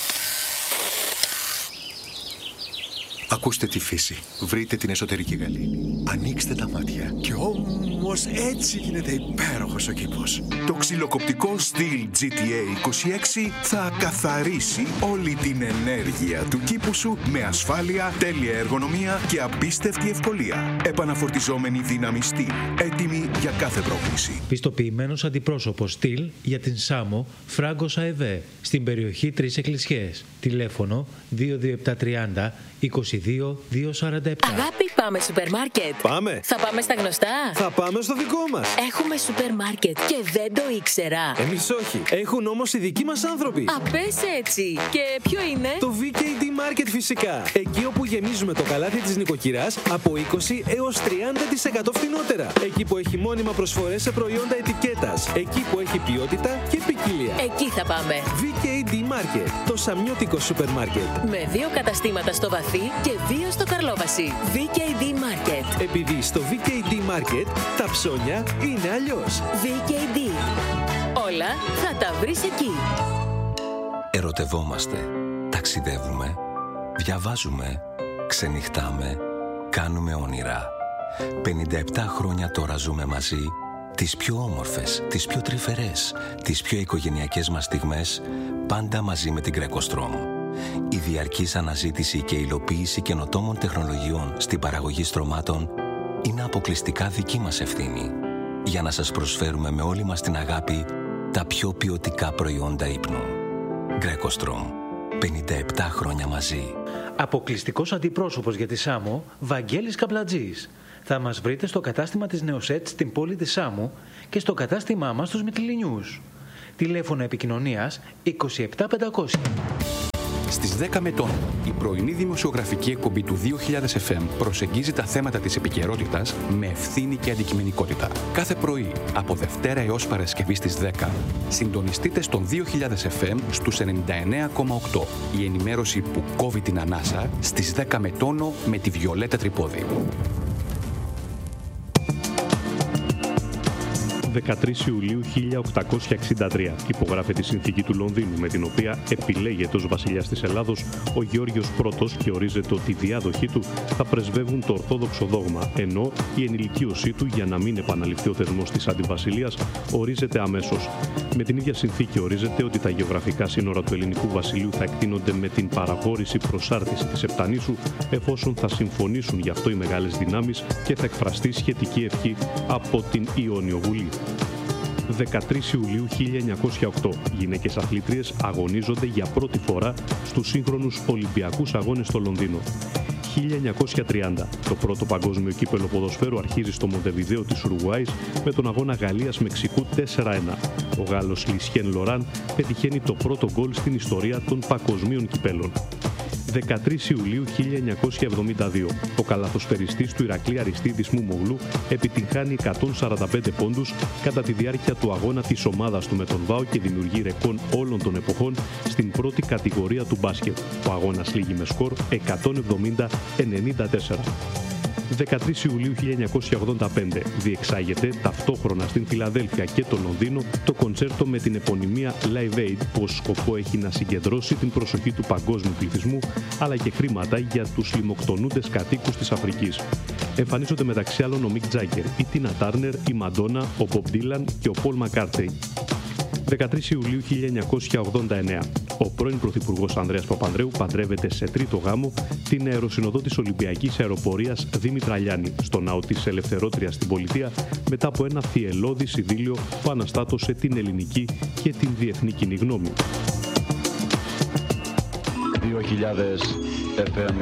Ακούστε τη φύση. Βρείτε την εσωτερική γαλήνη. Ανοίξτε τα μάτια. Και όμως έτσι γίνεται υπέροχος ο κήπος. Το ξυλοκοπτικό στυλ τζι τι έι είκοσι έξι θα καθαρίσει όλη την ενέργεια του κήπου σου με ασφάλεια, τέλεια εργονομία και απίστευτη ευκολία. Επαναφορτιζόμενη δύναμη στυλ. Έτοιμη για κάθε πρόκληση. Πιστοποιημένος αντιπρόσωπος στυλ για την Σάμο Φράγκος ΑΕΒ στην περιοχή Τρεις Εκκλησιές. Τηλέφωνο δύο δύο επτά τριάντα είκοσι δύο δύο σαράντα επτά. Αγάπη, πάμε σούπερ μάρκετ. Πάμε. Θα πάμε στα γνωστά. Θα πάμε στο δικό μας. Έχουμε σούπερ μάρκετ και δεν το ήξερα. Εμείς όχι. Έχουν όμως οι δικοί μας άνθρωποι. Α, πες έτσι. Και ποιο είναι? Το βι κέι ντι Market φυσικά. Εκεί όπου γεμίζουμε το καλάθι της νοικοκυράς από είκοσι έως τριάντα τοις εκατό φθηνότερα. Εκεί που έχει μόνιμα προσφορές σε προϊόντα ετικέτας. Εκεί που έχει ποιότητα και ποικιλία. Εκεί θα πάμε. βι κέι ντι Market. Το σαμιώτικο σούπερ μάρκετ. Με δύο καταστήματα στο Βαθύ και δύο στο Καρλόβαση. βι κέι ντι Market. Επειδή στο βι κέι ντι Market τα ψώνια είναι αλλιώς. βι κέι ντι. Όλα θα τα βρεις εκεί. Ερωτευόμαστε, ταξιδεύουμε, διαβάζουμε, ξενυχτάμε, κάνουμε όνειρα. πενήντα επτά χρόνια τώρα ζούμε μαζί Τις πιο όμορφες, τις πιο τρυφερές, τις πιο οικογενειακές μας στιγμές, πάντα μαζί με την Greco-Strom. Η διαρκής αναζήτηση και υλοποίηση καινοτόμων τεχνολογιών στην παραγωγή στρωμάτων είναι αποκλειστικά δική μας ευθύνη, για να σας προσφέρουμε με όλη μας την αγάπη τα πιο ποιοτικά προϊόντα ύπνου. Greco-Strom. πενήντα επτά χρόνια μαζί. Αποκλειστικός αντιπρόσωπος για τη Σάμο, Βαγγέλης Καπλατζής. Θα μας βρείτε στο κατάστημα της Νεοσέτ στην πόλη της Σάμου και στο κατάστημά μας στους Μυτιληνιούς. Τηλέφωνο επικοινωνίας είκοσι επτά πεντακόσια. Στις δέκα Μετών, η πρωινή δημοσιογραφική εκπομπή του δύο χιλιάδες εφ εμ προσεγγίζει τα θέματα της επικαιρότητας με ευθύνη και αντικειμενικότητα. Κάθε πρωί, από Δευτέρα έως Παρασκευή στις δέκα, συντονιστείτε στον δύο χιλιάδες εφ εμ στους ενενήντα εννέα κόμμα οκτώ. Η ενημέρωση που κόβει την ανάσα στις δέκα με τόνο με τη Βιολέτα Τρυπόδη. δεκατρείς Ιουλίου χίλια οκτακόσια εξήντα τρία υπογράφεται η συνθήκη του Λονδίνου, με την οποία επιλέγεται ως βασιλιάς της Ελλάδος ο Γεώργιος Πρώτος και ορίζεται ότι οι διάδοχοί του θα πρεσβεύουν το ορθόδοξο δόγμα, ενώ η ενηλικίωσή του, για να μην επαναληφθεί ο θεσμός της αντιβασιλείας, ορίζεται αμέσως. Με την ίδια συνθήκη ορίζεται ότι τα γεωγραφικά σύνορα του ελληνικού βασιλείου θα εκτείνονται με την παραχώρηση προσάρτηση της Επτανήσου, εφόσον θα συμφωνήσουν γι' αυτό οι μεγάλες δυνάμεις και θα εκφραστεί σχετική ευχή από την Ιόνιο Βουλή. δεκατρείς Ιουλίου χίλια εννιακόσια οκτώ. Γυναίκες αθλήτριες αγωνίζονται για πρώτη φορά στους σύγχρονους Ολυμπιακούς Αγώνες στο Λονδίνο. χίλια εννιακόσια τριάντα. Το πρώτο παγκόσμιο κύπελλο ποδοσφαίρου αρχίζει στο Μοντεβιδέο της Ουρουγουάης με τον αγώνα Γαλλίας-Μεξικού τέσσερα ένα. Ο Γάλλος Λισιέν Λοράν πετυχαίνει το πρώτο γκολ στην ιστορία των παγκοσμίων κυπέλλων. δεκατρείς Ιουλίου χίλια εννιακόσια εβδομήντα δύο. Ο καλαθοσφαιριστής του Ηρακλή Αριστίδης Μουμογλού επιτυγχάνει εκατόν σαράντα πέντε πόντους κατά τη διάρκεια του αγώνα της ομάδας του με τον ΒΑΟ και δημιουργεί ρεκόρ όλων των εποχών στην πρώτη κατηγορία του μπάσκετ. Ο αγώνας λήγει με σκορ εκατόν εβδομήντα ενενήντα τέσσερα. δεκατρείς Ιουλίου χίλια εννιακόσια ογδόντα πέντε διεξάγεται ταυτόχρονα στην Φιλαδέλφια και το Λονδίνο το κοντσέρτο με την επωνυμία Live Aid, που ως σκοπό έχει να συγκεντρώσει την προσοχή του παγκόσμιου πληθυσμού αλλά και χρήματα για τους λιμοκτονούντες κατοίκους της Αφρικής. Εμφανίζονται μεταξύ άλλων ο Μικ Τζάγκερ, η Τίνα Τάρνερ, η Μαντόνα, ο Μπομπ Ντίλαν και ο Πολ Μακκάρτνεϊ. δεκατρείς Ιουλίου χίλια εννιακόσια ογδόντα εννέα. Ο πρώην Πρωθυπουργός Ανδρέας Παπανδρέου παντρεύεται σε τρίτο γάμο την αεροσυνοδό της Ολυμπιακής Αεροπορίας Δήμητρα Λιάννη στο ναό της Ελευθερότριας στην Πολιτεία, μετά από ένα θυελλώδης ειδήλιο που αναστάτωσε την ελληνική και την διεθνή κοινή γνώμη. δύο χιλιάδες εφ εμ.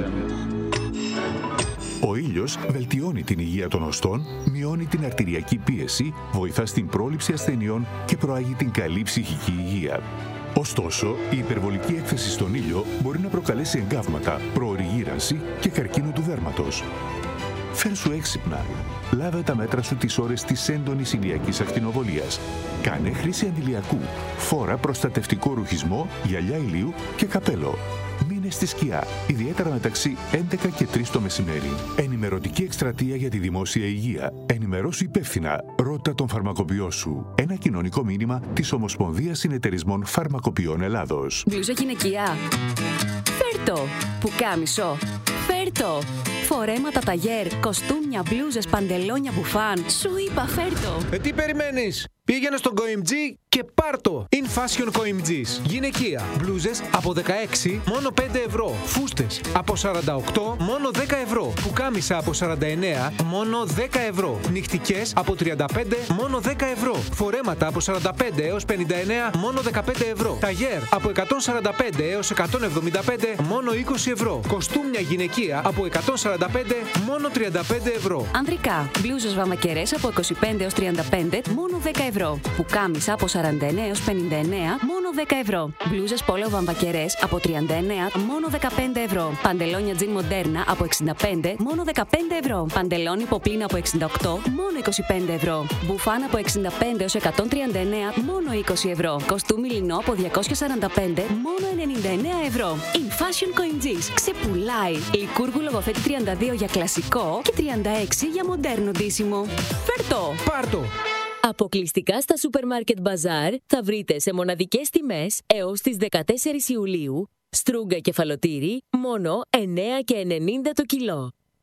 Ο ήλιος βελτιώνει την υγεία των οστών, μειώνει την αρτηριακή πίεση, βοηθά στην πρόληψη ασθενειών και προάγει την καλή ψυχική υγεία. Ωστόσο, η υπερβολική έκθεση στον ήλιο μπορεί να προκαλέσει εγκάβματα, προωρή γύρανση και καρκίνο του δέρματος. Φέρσου έξυπνα. Λάβε τα μέτρα σου τις ώρες της έντονης ηλιακής ακτινοβολίας. Κάνε χρήση αντιλιακού. Φόρα προστατευτικό ρουχισμό, γυαλιά ηλίου και καπέλο. Μείνε στη σκιά, ιδιαίτερα μεταξύ έντεκα και τρεις το μεσημέρι. Ενημερωτική εκστρατεία για τη δημόσια υγεία. Ενημερώσου υπεύθυνα. Ρώτα τον φαρμακοποιό σου. Ένα κοινωνικό μήνυμα της Ομοσπονδίας Συνεταιρισμών Φαρμακοποιών Ελλάδος. Μπλούζα γυναικεία. Φέρτο. Πουκάμισο. Φέρτο. Φορέματα ταγέρ, κοστούμια, μπλούζες, παντελόνια, μπουφάν. Σου είπα φέρτο. Ε, τι περιμένεις? Πήγαινε στον Κοιμτζή και πάρτο. In Fashion Κοιμτζής. Γυναικεία. Μπλούζες από δεκαέξι μόνο πέντε ευρώ. Φούστες από σαράντα οκτώ μόνο δέκα ευρώ. Πουκάμισα από σαράντα εννέα μόνο δέκα ευρώ. Νυχτικές από τριάντα πέντε μόνο δέκα ευρώ. Φορέματα από σαράντα πέντε έως πενήντα εννέα μόνο δεκαπέντε ευρώ. Ταγέρ από εκατόν σαράντα πέντε έως εκατόν εβδομήντα πέντε μόνο είκοσι ευρώ. Κοστούμια γυναικεία από εκατόν σαράντα πέντε μόνο τριάντα πέντε ευρώ. Ανδρικά. Μπλούζες βαμακερές από είκοσι πέντε έως τριάντα πέντε μόνο δέκα ευρώ. Πουκάμισα από σαράντα εννέα έως πενήντα εννέα μόνο δέκα ευρώ. Μπλούζες πόλο βαμβακερές από τριάντα εννέα μόνο δεκαπέντε ευρώ. Παντελόνια τζιν μοντέρνα από εξήντα πέντε μόνο δεκαπέντε ευρώ. Παντελόνι ποπλίνα από εξήντα οκτώ μόνο είκοσι πέντε ευρώ. Μπουφάν από εξήντα πέντε έως εκατόν τριάντα εννέα μόνο είκοσι ευρώ. Κοστούμι λινό από διακόσια σαράντα πέντε μόνο ενενήντα εννέα ευρώ. In Fashion Κοιμτζής. Ξεπουλάει. Λικούργου λογοθέτη τριάντα δύο για κλασικό και τριάντα έξι για μοντέρνο ντύσιμο. Φέρτο. Πάρτο. Αποκλειστικά στα Supermarket Bazaar θα βρείτε σε μοναδικές τιμές έως τις δεκατέσσερις Ιουλίου στρούγκα κεφαλοτήρι μόνο εννέα και ενενήντα το κιλό.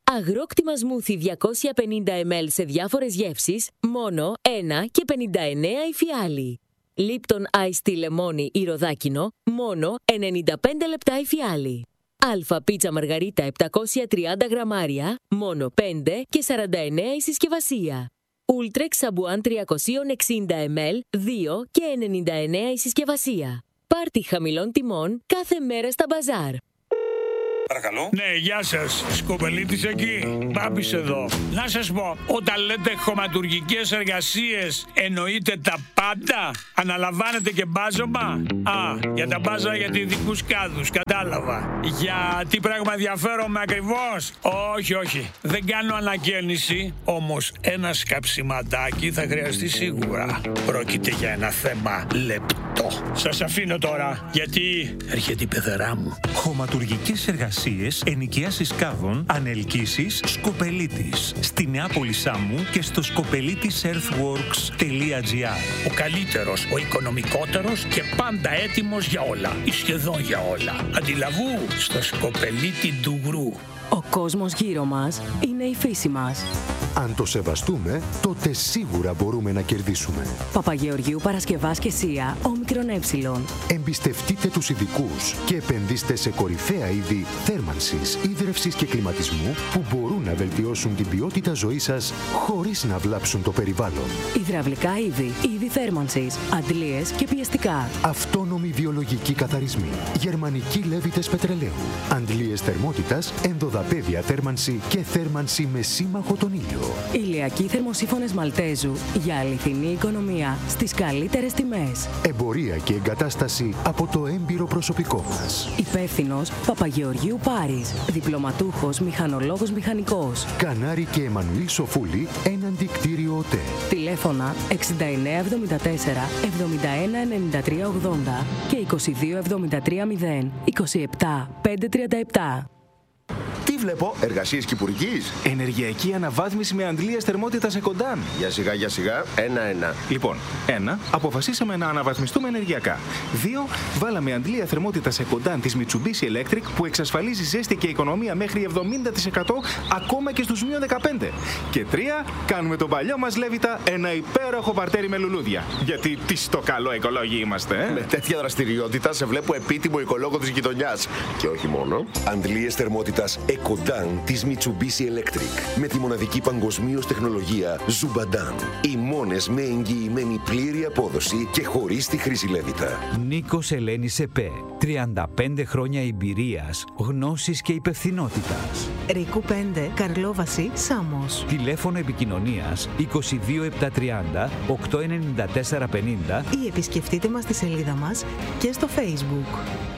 Αγρόκτημα σμούθι διακόσια πενήντα μιλιλίτρα σε διάφορες γεύσεις, μόνο ένα και πενήντα εννέα η φιάλη. Λίπτον Ice Tea λεμόνι ή ροδάκινο, μόνο ενενήντα πέντε λεπτά η φιάλη. Αλφα πίτσα μαργαρίτα επτακόσια τριάντα γραμμάρια, μόνο πέντε και σαράντα εννέα η συσκευασία. Ούλτρεξ σαμπουάν τριακόσια εξήντα μιλιλίτρα, δύο και ενενήντα εννέα η συσκευασία. Πάρτι χαμηλών τιμών κάθε μέρα στα μπαζάρ. Παρακαλώ. Ναι, γεια σας. Σκοπελίτης εκεί. Μπάμπης εδώ. Να σας πω, όταν λέτε χωματουργικές εργασίες, εννοείτε τα πάντα? Αναλαμβάνετε και μπάζωμα? Α, για τα μπάζα για ειδικούς κάδους, κατάλαβα. Για τι πράγμα ενδιαφέρομαι ακριβώς? Όχι, όχι. Δεν κάνω ανακαίνιση, όμως ένα σκαψιματάκι θα χρειαστεί σίγουρα. Πρόκειται για ένα θέμα λεπτό. Σας αφήνω τώρα, γιατί έρχεται η πεθερά μου. Χωματουργικές εργασίες, ενοικιάσεις κάδων, ανελκύσεις, Σκοπελίτης. Στη Νεάπολη Σάμου και στο σκοπελίτης earthworks τελεία gr. Ο καλύτερος, ο οικονομικότερος και πάντα έτοιμος για όλα. Ή σχεδόν για όλα. Αντιλαβού στο σκοπελίτη Ντουγρού. Ο κόσμος γύρω μας είναι η φύση μας. Αν το σεβαστούμε, τότε σίγουρα μπορούμε να κερδίσουμε. Παπαγεωργίου Παρασκευάς και Σία, όμικρον ε. Εμπιστευτείτε τους ειδικούς και επενδύστε σε κορυφαία είδη θέρμανσης, ίδρευσης και κλιματισμού που μπορούν να βελτιώσουν την ποιότητα ζωής σας χωρίς να βλάψουν το περιβάλλον. Υδραυλικά είδη, είδη θέρμανσης, αντλίες και πιεστικά. Αυτόνομοι βιολογικοί καθαρισμοί, γερμανικοί λέβητες πετρελαίου, αντλίες θερμότητας, ενδοδαπέδια θέρμανση και θέρμανση με σύμμαχο τον ήλιο. Ηλιακοί θερμοσύφωνες Μαλτέζου για αληθινή οικονομία στις καλύτερες τιμές. Εμπορία και εγκατάσταση από το έμπειρο προσωπικό μας. Υπεύθυνος Παπαγεωργίου Πάρης. Διπλωματούχος μηχανολόγος μηχανικός. Κανάρη και Εμμανουήλ Σοφούλη, έναντι κτίριο ΟΤΕ. Τηλέφωνα εξήντα εννέα εβδομήντα τέσσερα εβδομήντα ένα ενενήντα τρία ογδόντα και είκοσι δύο εβδομήντα τρία μηδέν είκοσι επτά πεντακόσια τριάντα επτά. Τι βλέπω, εργασίες κυπουρικής? Ενεργειακή αναβάθμιση με αντλίες θερμότητας Εκοντάν. Για σιγά, για σιγά, ένα-ένα. Λοιπόν, ένα, αποφασίσαμε να αναβαθμιστούμε ενεργειακά. Δύο, βάλαμε αντλία θερμότητας Εκοντάν της Mitsubishi Electric που εξασφαλίζει ζέστη και οικονομία μέχρι εβδομήντα τοις εκατό ακόμα και στους μείον δεκαπέντε. Και τρία, κάνουμε τον παλιό μας Λέβητα ένα υπέροχο παρτέρι με λουλούδια. Γιατί τι στο καλό οικολόγοι είμαστε, ε? Με τέτοια δραστηριότητα σε βλέπω επίτιμο οικολόγο της γειτονιάς. Και όχι μόνο. Αντλίες θερμότητας Εκοντάν της Mitsubishi Electric με τη μοναδική παγκοσμίως τεχνολογία Ζουμπαντάν. Οι μόνες με εγγυημένη πλήρη απόδοση και χωρίς τη χρήση Λέβητα. Νίκος Ελένης ΕΠΕ. τριάντα πέντε χρόνια εμπειρίας, γνώσης και υπευθυνότητας. Ρίκου πέντε, Καρλόβαση, Σάμος. Τηλέφωνο επικοινωνίας είκοσι δύο επτακόσια τριάντα οκτακόσια ενενήντα τέσσερα πενήντα ή επισκεφτείτε μας στη σελίδα μας και στο Facebook.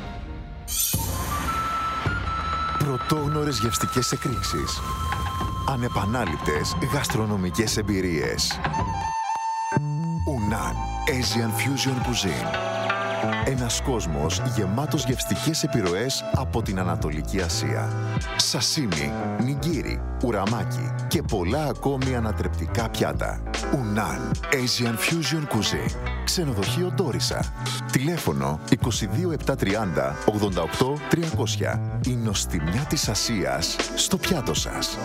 Πρωτόγνωρες γευστικές εκρήξεις. Ανεπανάληπτες γαστρονομικές εμπειρίες. Unan Asian Fusion Cuisine. Ένας κόσμος γεμάτος γευστικές επιρροές από την Ανατολική Ασία. Σασίμι, νιγκίρι, ουραμάκι και πολλά ακόμη ανατρεπτικά πιάτα. Unan Asian Fusion Cuisine. Ξενοδοχείο Ντόρισα. Τηλέφωνο είκοσι δύο επτακόσια τριάντα ογδόντα οκτώ τριακόσια. Η νοστιμιά της Ασίας στο πιάτο σας.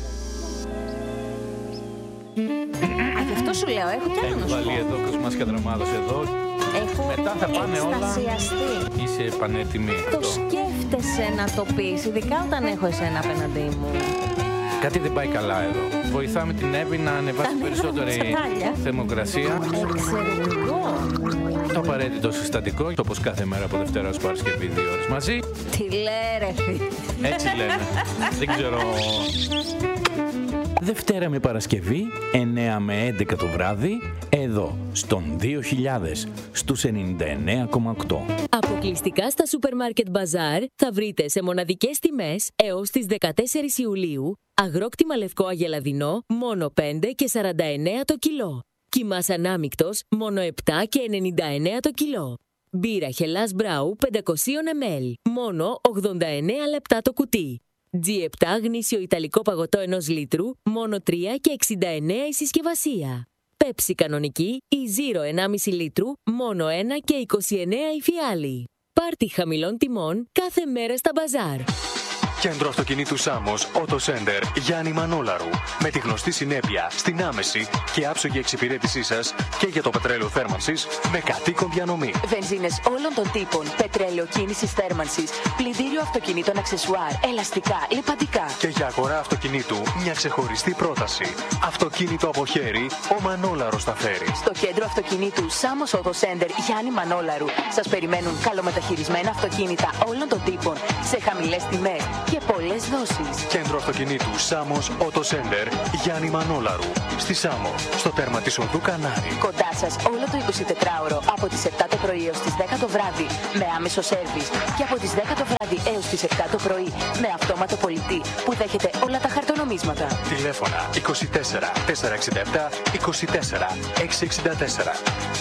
Α, γι' αυτό σου λέω, έχω κι άλλο να σου πω. Βάλει εδώ κοσμάσια δρομάδος εδώ. Έχω μετά θα πάνε όλα. Είσαι πανέτοιμη. Το σκέφτεσαι να το πεις, ειδικά όταν έχω εσένα απέναντί μου. Κάτι δεν πάει καλά εδώ. Βοηθάμε την Εύη να ανεβάσει περισσότερη θερμοκρασία. Εξαιρετικό. Το απαραίτητο συστατικό, όπως κάθε μέρα από Δευτέρα ως Παρασκευή, δύο ώρες μαζί. Τι λέει ρε φίλε. Έτσι λέμε. Δεν ξέρω. Δευτέρα με Παρασκευή, εννέα με έντεκα το βράδυ, εδώ, στον δύο χιλιάδες, στους ενενήντα εννέα κόμμα οκτώ. Αποκλειστικά στα Supermarket Bazaar θα βρείτε σε μοναδικές τιμές έως τις δεκατέσσερις Ιουλίου αγρόκτημα λευκό αγελαδινό μόνο πέντε και σαράντα εννέα το κιλό. Κιμάς ανάμικτος μόνο επτά και ενενήντα εννέα το κιλό. Μπύρα Χελάς Μπράου πεντακόσια μιλιλίτρα μόνο ογδόντα εννέα λεπτά το κουτί. τζι επτά γνήσιο ιταλικό παγωτό ενός λίτρου μόνο τρία και εξήντα εννέα η συσκευασία. Πέψη κανονική ή Zero ενάμιση λίτρου μόνο ένα και είκοσι εννέα η φιάλη. Πάρτι χαμηλών τιμών κάθε μέρα στα μπαζάρ. Κέντρο αυτοκινήτου Σάμος Auto Center Γιάννη Μανόλαρου. Με τη γνωστή συνέπεια στην άμεση και άψογη εξυπηρέτησή σας και για το πετρέλαιο θέρμανσης με κατοίκον διανομή. Βενζίνες όλων των τύπων, πετρέλαιο κίνησης θέρμανσης, πλυντήριο αυτοκινήτων αξεσουάρ, ελαστικά, λιπαντικά. Και για αγορά αυτοκινήτου μια ξεχωριστή πρόταση. Αυτοκίνητο από χέρι, ο Μανόλαρος τα φέρει. Στο κέντρο αυτοκινήτου Σάμος Auto Center Γιάννη Μανόλαρου σας περιμένουν καλομεταχειρισμένα αυτοκίνητα όλων των τύπων σε χαμηλές τιμές και πολλές δόσεις. Κέντρο αυτοκινήτου Σάμος Auto Center Γιάννη Μανόλαρου. Στη Σάμο, στο τέρμα της οδού Κανάρη. Κοντά σας όλο το εικοσιτετράωρο από τις επτά το πρωί έως τις δέκα το βράδυ με άμεσο σέρβις και από τις δέκα το βράδυ έως τις επτά το πρωί με αυτόματο πολιτή που δέχεται όλα τα χαρτονομίσματα. Τηλέφωνα είκοσι τέσσερα τετρακόσια εξήντα επτά είκοσι τέσσερα εξακόσια εξήντα τέσσερα.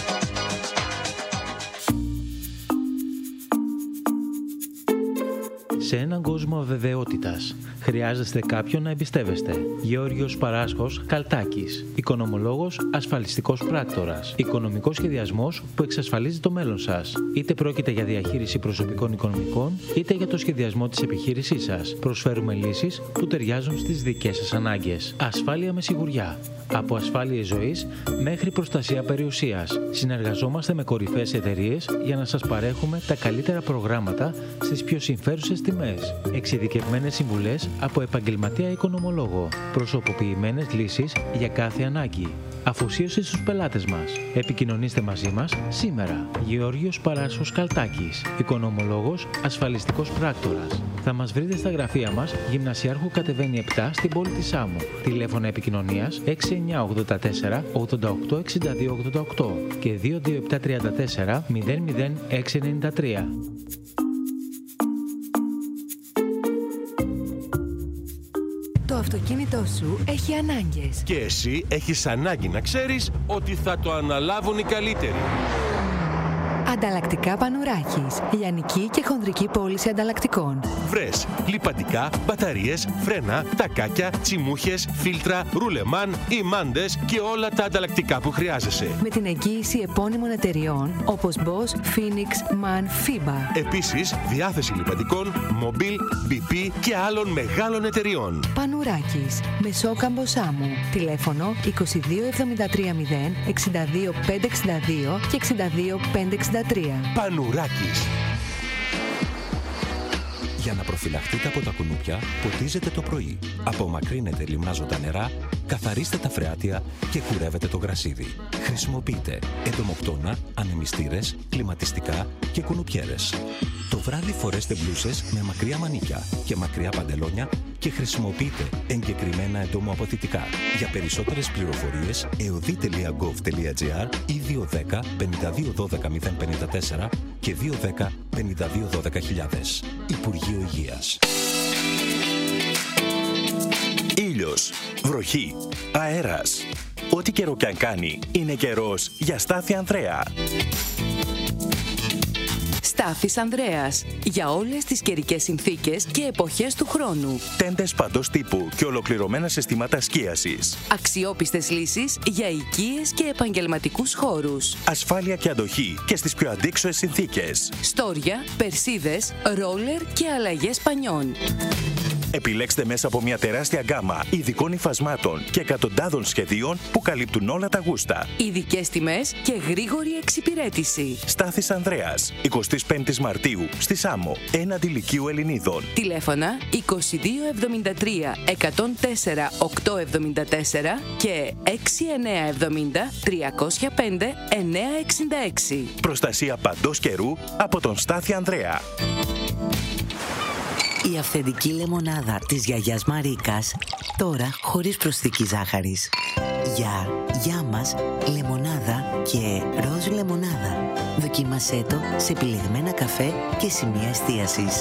Σε έναν κόσμο αβεβαιότητας, χρειάζεστε κάποιον να εμπιστεύεστε. Γεώργιος Παράσχος Καλτάκης, οικονομολόγος, ασφαλιστικός πράκτορας. Οικονομικός σχεδιασμός που εξασφαλίζει το μέλλον σας. Είτε πρόκειται για διαχείριση προσωπικών οικονομικών, είτε για το σχεδιασμό της επιχείρησής σας. Προσφέρουμε λύσεις που ταιριάζουν στις δικές σας ανάγκες. Ασφάλεια με σιγουριά. Από ασφάλειες ζωής μέχρι προστασία περιουσίας. Συνεργαζόμαστε με κορυφαίες εταιρείες για να σας παρέχουμε τα καλύτερα προγράμματα στις πιο συμφέρουσες τιμές. Εξειδικευμένες συμβουλές από επαγγελματία οικονομολόγο. Προσωποποιημένες λύσεις για κάθε ανάγκη. Αφοσίωση στους πελάτες μας. Επικοινωνήστε μαζί μας σήμερα. Γεώργιος Παράσχος Καλτάκης, οικονομολόγος, ασφαλιστικός πράκτορας. Θα μας βρείτε στα γραφεία μας, Γυμνασιάρχου κατεβαίνει επτά στην πόλη της Σάμου. Τηλέφωνα επικοινωνίας έξι εννιά ογδόντα τέσσερα ογδόντα οκτώ εξήντα δύο ογδόντα οκτώ και δύο δύο επτά τρία τέσσερα μηδέν μηδέν έξι εννιά τρία. Το αυτοκίνητό σου έχει ανάγκες. Και εσύ έχεις ανάγκη να ξέρεις ότι θα το αναλάβουν οι καλύτεροι. Ανταλλακτικά Πανουράκης. Λιανική και χονδρική πώληση ανταλλακτικών. Βρες λιπαντικά, μπαταρίες, φρένα, τακάκια, τσιμούχες, φίλτρα, ρουλεμάν, ημάντες και όλα τα ανταλλακτικά που χρειάζεσαι. Με την εγγύηση επώνυμων εταιριών όπως Bosch, Phoenix, MAN, FIBA. Επίσης, διάθεση λιπαντικών, Mobil, μπι πι και άλλων μεγάλων εταιριών. Πανουράκης. Μεσόκαμπο Σάμου. Τηλέφωνο είκοσι δύο εβδομήντα τρία μηδέν εξήντα δύο πεντακόσια εξήντα δύο και εξήντα δύο πεντακόσια εξήντα τρία. Πανουράκης. Για να προφυλαχτείτε από τα κουνούπια, ποτίζετε το πρωί. Απομακρύνετε λιμνάζοντα νερά, καθαρίστε τα φρεάτια και κουρεύετε το γρασίδι. Χρησιμοποιείτε εντομοκτώνα, ανεμιστήρες, κλιματιστικά και κουνουπιέρες. Το βράδυ φορέστε μπλούσες με μακριά μανίκια και μακριά παντελόνια και χρησιμοποιείτε εγκεκριμένα εντομοαποθητικά. Για περισσότερες πληροφορίες, εωδή τελεία γκοβ τελεία τζι άρ ή δύο ένα μηδέν πενήντα δύο δώδεκα μηδέν πενήντα τέσσερα και δύο ένα μηδέν πενήντα δύο δώδεκα χιλιάδες. Υπουργείο Υγείας. Ήλιος, βροχή, αέρας. Ό,τι καιρό κι αν κάνει, είναι καιρός για Στάθη Ανδρέα. Στάθης Ανδρέας. Για όλες τις καιρικές συνθήκες και εποχές του χρόνου. Τέντες παντός τύπου και ολοκληρωμένα συστήματα σκίασης. Αξιόπιστες λύσεις για οικίες και επαγγελματικούς χώρους. Ασφάλεια και αντοχή και στις πιο αντίξωες συνθήκες. Στόρια, περσίδες, ρόλερ και αλλαγές πανιών. Επιλέξτε μέσα από μια τεράστια γκάμα ειδικών υφασμάτων και εκατοντάδων σχεδίων που καλύπτουν όλα τα γούστα. Ειδικές τιμές και γρήγορη εξυπηρέτηση. Στάθης Ανδρέας, εικοστή πέμπτη Μαρτίου, στη Σάμο, έναντι Λυκείου Ελληνίδων. Τηλέφωνα είκοσι δύο εβδομήντα τρία εκατόν τέσσερα οκτακόσια εβδομήντα τέσσερα και έξι εννιά εβδομήντα τριακόσια πέντε εννιακόσια εξήντα έξι. Προστασία παντός καιρού από τον Στάθη Ανδρέα. Η αυθεντική λεμονάδα της γιαγιάς Μαρίκας, τώρα χωρίς προσθήκη ζάχαρης. Για, για μας, λεμονάδα και ροζ λεμονάδα. Δοκίμασέ το σε επιλεγμένα καφέ και σημεία εστίασης.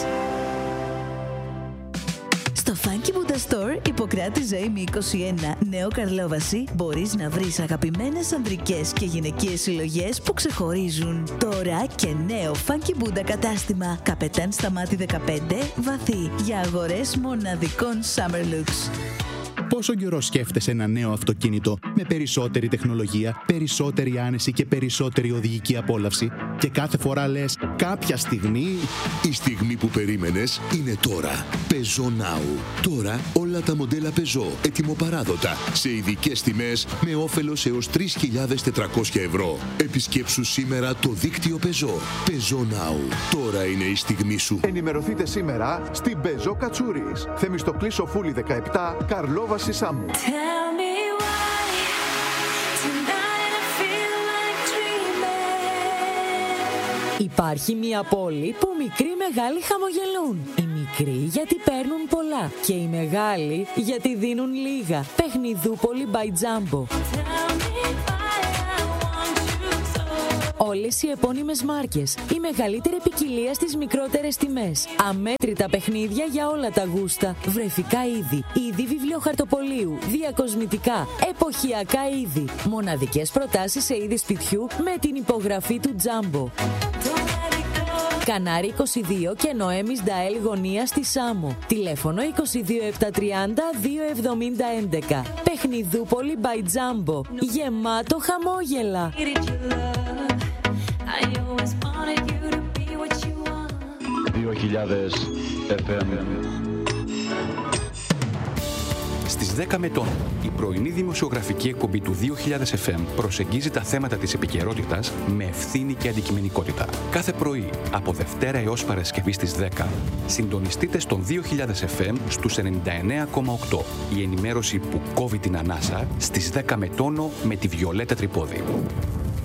Στο Funky Buddha Store, Ιπποκράτη Ζωήμη είκοσι ένα, Νέο Καρλόβαση, μπορείς να βρεις αγαπημένες ανδρικές και γυναικείες συλλογές που ξεχωρίζουν. Τώρα και νέο Funky Buddha κατάστημα, Καπετάν Σταμάτη δεκαπέντε, Βαθύ, για αγορές μοναδικών Summer Looks. Πόσο καιρό σκέφτεσαι ένα νέο αυτοκίνητο με περισσότερη τεχνολογία, περισσότερη άνεση και περισσότερη οδηγική απόλαυση? Και κάθε φορά λες κάποια στιγμή... Η στιγμή που περίμενες είναι τώρα. Peugeot Now. Τώρα όλα τα μοντέλα Peugeot ετοιμοπαράδοτα σε ειδικές τιμές με όφελος έως τρεις χιλιάδες τετρακόσια ευρώ. Επισκέψου σήμερα το δίκτυο Peugeot. Peugeot Now. Τώρα είναι η στιγμή σου. Ενημερωθείτε σήμερα στην Peugeot Κατσούρης. Θεμιστοκλή Σοφούλη δεκαεπτά, Καρλόβαση Σάμου. Υπάρχει μια πόλη που μικροί μεγάλοι χαμογελούν. Οι μικροί γιατί παίρνουν πολλά και οι μεγάλοι γιατί δίνουν λίγα. Παιχνιδούπολη by Jumbo. Όλες οι επώνυμες μάρκες, η μεγαλύτερη ποικιλία στις μικρότερες τιμές. Αμέτρητα παιχνίδια για όλα τα γούστα. Βρεφικά είδη, είδη βιβλιοχαρτοπολίου, διακοσμητικά, εποχιακά είδη. Μοναδικές προτάσεις σε είδη σπιτιού με την υπογραφή του Jumbo. Κανάρι είκοσι δύο και Νοέμις Νταέλ γωνία στη Σάμο. Τηλέφωνο είκοσι δύο επτακόσια τριάντα δύο εβδομήντα έντεκα. Παιχνιδούπολη by Jumbo. Γεμάτο χαμόγελα. δύο χιλιάδες εφ εμ. Στις δέκα μετών, η πρωινή δημοσιογραφική εκπομπή του δύο χιλιάδες εφ εμ προσεγγίζει τα θέματα της επικαιρότητας με ευθύνη και αντικειμενικότητα. Κάθε πρωί, από Δευτέρα έως Παρασκευή στις δέκα, συντονιστείτε στον δύο χιλιάδες εφ εμ στους ενενήντα εννέα κόμμα οκτώ. Η ενημέρωση που κόβει την ανάσα στις δέκα με τόνο με τη Βιολέτα Τρυπόδη.